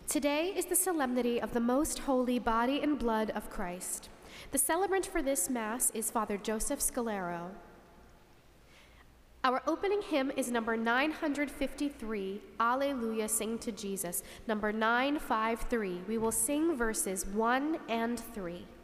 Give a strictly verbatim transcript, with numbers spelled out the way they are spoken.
Today is the solemnity of the most holy body and blood of Christ. The celebrant for this Mass is Father Joseph Scalero. Our opening hymn is number nine hundred fifty-three, Alleluia, Sing to Jesus, number nine five three. We will sing verses one and three.